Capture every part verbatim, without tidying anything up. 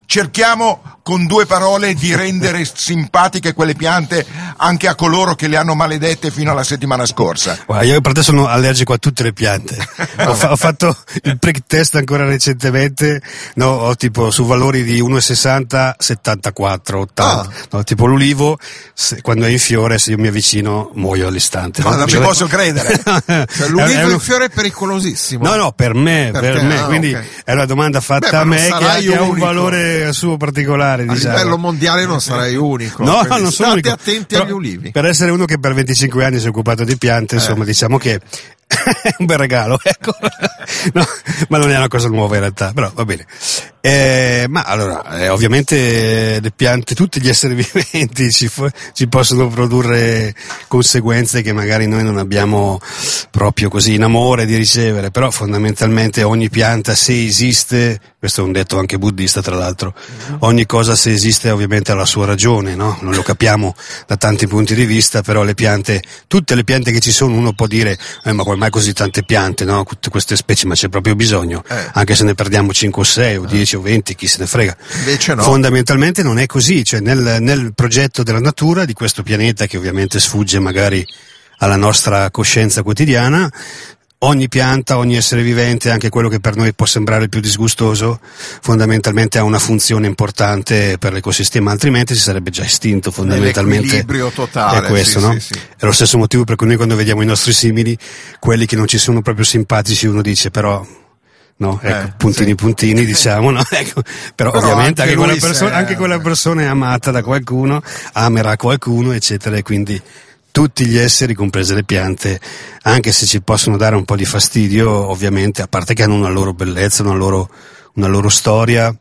cerchiamo con due parole di rendere simpatiche quelle piante anche a coloro che le hanno maledette fino alla settimana scorsa. Guarda, io per te sono allergico a tutte le piante. ho, fa- ho fatto il prick test ancora recentemente, no, ho tipo su valori di uno virgola sessanta, settantaquattro, ottanta. Ah. No, tipo l'ulivo, se, quando è in fiore, se io mi avvicino muoio all'istante. No, no? non ci posso credere. Cioè, l'ulivo è uno... in fiore è pericolosissimo. No, no, per me, per, per te, me. ah, Quindi okay. è una domanda fatta Beh, a me che, che ha un unico. valore suo particolare. A diciamo. livello mondiale non sarai unico. No, non sono state unico. attenti Però, agli ulivi. Per essere uno che per venticinque anni si è occupato di piante, insomma, eh. diciamo che è un bel regalo, ecco. No, ma non è una cosa nuova in realtà, però va bene. Eh, ma allora, eh, ovviamente le piante, tutti gli esseri viventi ci, fu- ci possono produrre conseguenze che magari noi non abbiamo proprio così in amore di ricevere, però fondamentalmente ogni pianta, se esiste, questo è un detto anche buddista tra l'altro, ogni cosa se esiste ovviamente ha la sua ragione, no? Non lo capiamo da tanti punti di vista, però le piante, tutte le piante che ci sono, uno può dire eh, ma come mai così tante piante, no? Tutte queste specie, ma c'è proprio bisogno, eh. anche se ne perdiamo cinque o sei o dieci o venti, chi se ne frega. Invece no. Fondamentalmente non è così, cioè nel, nel progetto della natura di questo pianeta che ovviamente sfugge magari alla nostra coscienza quotidiana, ogni pianta, ogni essere vivente, anche quello che per noi può sembrare il più disgustoso, fondamentalmente ha una funzione importante per l'ecosistema, altrimenti si sarebbe già estinto fondamentalmente. L'equilibrio totale. È questo, sì, no? Sì, sì. È lo stesso motivo per cui noi quando vediamo i nostri simili, quelli che non ci sono proprio simpatici, uno dice però... No, ecco, eh, puntini sì. puntini diciamo, no? Ecco, però, però ovviamente anche, anche, quella persona, anche quella persona è amata da qualcuno, amerà qualcuno, eccetera, e quindi tutti gli esseri, comprese le piante, anche se ci possono dare un po' di fastidio, ovviamente, a parte che hanno una loro bellezza, una loro, una loro storia,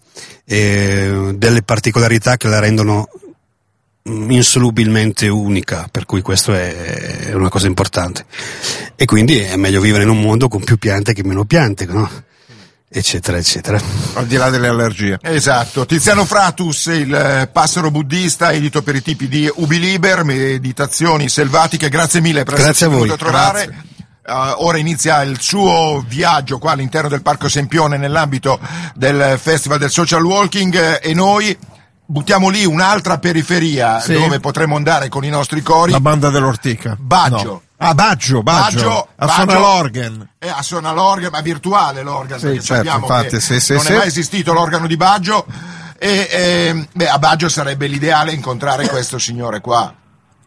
e delle particolarità che la rendono insolubilmente unica, per cui questo è una cosa importante. E quindi è meglio vivere in un mondo con più piante che meno piante, no? Eccetera eccetera, al di là delle allergie. Esatto. Tiziano Fratus, il passero buddista, edito per i tipi di Ubiliber, meditazioni selvatiche. Grazie mille per Grazie esserci venuto a trovare. Uh, ora inizia il suo viaggio qua all'interno del Parco Sempione nell'ambito del Festival del Social Walking, eh, e noi buttiamo lì un'altra periferia, sì, dove potremo andare con i nostri cori. La banda dell'Ortica. Baggio. No. Ah, Baggio, Baggio. Baggio a Baggio, suona l'organ. Eh, a suona l'organ, ma virtuale l'organ, sì, perché certo, sappiamo infatti, che sì, sì, non sì. è mai esistito l'organo di Baggio. E, e beh, a Baggio sarebbe l'ideale incontrare questo signore qua.